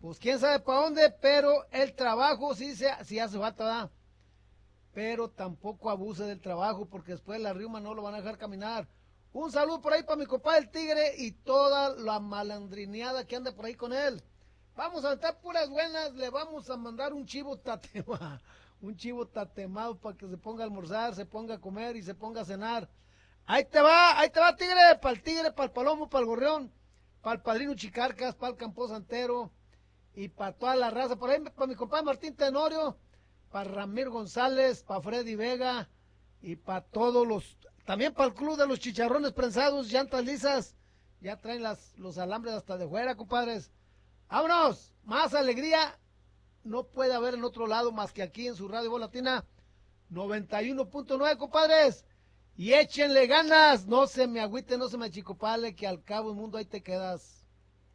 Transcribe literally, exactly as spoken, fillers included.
pues quién sabe para dónde, pero el trabajo sí, se, sí hace falta, ¿verdad? Pero tampoco abuse del trabajo porque después la riuma no lo van a dejar caminar. Un saludo por ahí para mi compadre el Tigre y toda la malandrineada que anda por ahí con él. Vamos a estar puras buenas, le vamos a mandar un chivo tatemado, un chivo tatemado para que se ponga a almorzar, se ponga a comer y se ponga a cenar. Ahí te va, ahí te va Tigre, para el Tigre, para el Palomo, para el Gorrión, para el Padrino Chicarcas, para el Campo Santero y para toda la raza. Por ahí para mi compadre Martín Tenorio, para Ramiro González, para Freddy Vega y para todos los, también para el Club de los Chicharrones Prensados, llantas lisas, ya traen las, los alambres hasta de fuera, compadres. ¡Vámonos! Más alegría no puede haber en otro lado más que aquí en su Radio Voz Latina noventa y uno punto nueve, compadres. Y échenle ganas, no se me agüite, no se me achicopale, que al cabo del mundo ahí te quedas.